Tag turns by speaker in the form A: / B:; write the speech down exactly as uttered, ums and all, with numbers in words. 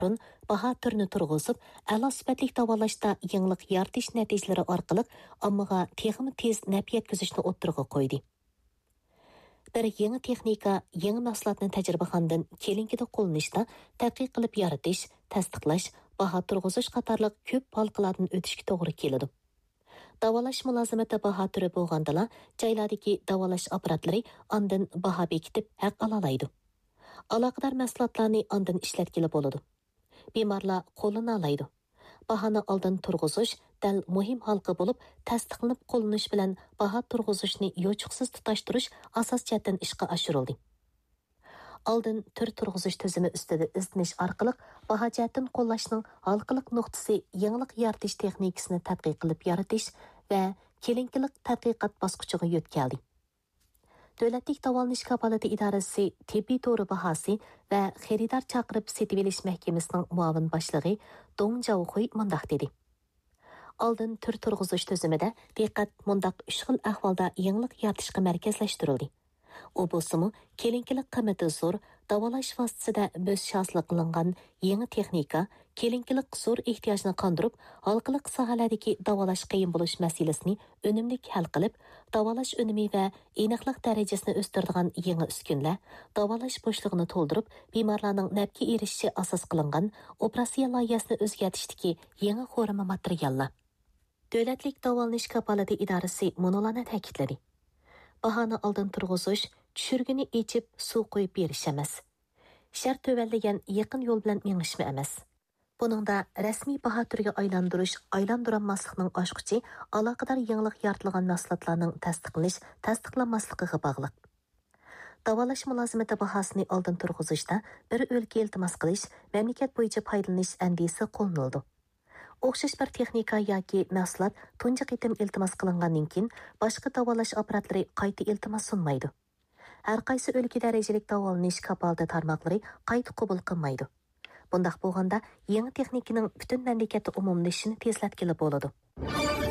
A: baho turini turg'izib, a'lo sifatli davolashda yangilik yaratish natijalari orqali ommaga texmi tez naf yetkazishni o'ttirg'a qo'ydi. Bir yangi texnika, yangi mahsulotni tajribaxondan kelinkida qo'llanishda tadqiq qilib yaratish, tasdiqlash, baho turg'izish qatorliq ko'p halqalardan o'tishga to'g'ri keladi. Davolash mulozimati baho turi bo'lgandala, joylardagi davolash apparatlari ondan baho bekitib haq ololaydi. Aloqador mahsulotlarni ondan ishlatkili bo'ladi. Bemorlar qo'lini olaydi. Bahoni oldin turg'izish dal muhim halqa bo'lib, tasdiqlanib qo'llanish bilan baho turg'izishni yo'chiqsiz tutashtirish asos jihatdan ishga oshirildi. Oldin tur turg'izish tizimi ustida izlanish orqali baho jihatdan qo'llashning halqaliq nuqtasi yangilik yaratish texnikasini tadqiq qilib yaratish va kelinkilik tadqiqot bosqichiga yo'tkaldi. Davlatlik davolanish kapolati idorasi tibbiy to'g'ri bahosi va xaridor chaqirib setib olish mahkamasining muavin boshlig'i Dong Jaohui mundaq dedi. Oldin tur turg'izish tizimida diqqat mundaq uch xil ahvolda yangilik yaratishga markazlashtirildi. U bo'lsa-mu, kelinkilik qiymati zo'r, davolash vositasida bo'z hosil qilingan yangi texnika, kelinkilik zo'r ehtiyojni qondirib, halqaliq sohalardagi davolash qiyin bo'lish masalasini unumli hal qilib, davolash unumi va aniqlik darajasini o'stiradigan yangi uskunlar, davolash bo'shlig'ini to'ldirib, bemorlarning nafga erishishi asos qilingan operatsiya loyihasini o'zgartishdagi yangi xo'rima materiallar. Davlatlik davolanish kapolati idorasi munolarni ta'kidladi. Bahoni oldin turg'izish, tushirgini echib suv qo'yib berish emas. Shart tövaldigan yaqin yo'l bilan mengishmi emas. Buningda rasmiy baho turiga aylantirish, aylantiranmaslikning oshquchi aloqador yangilik yaratilgan mahsulotlarning tasdiqlanish, tasdiqlanmasligiga bog'liq. Davolash mulozimati bahosini oldin turg'izishda bir o'lka iltimos qilish, mamlakat bo'yicha foydalanish andisi qo'llanildi. O'xshash bir texnika yoki mahsulot tunji qitim iltimos qilingandan keyin boshqa davolash apparatlari qayta iltimos sunmaydi. Har qaysi o'lka darajalik davolanish kapolati tarmoqlari qayta qabul qilmaydi. Bundaq bo'lganda yangi texnikaning butun mamlakatda umumlashishini tezlatkili bo'ladi.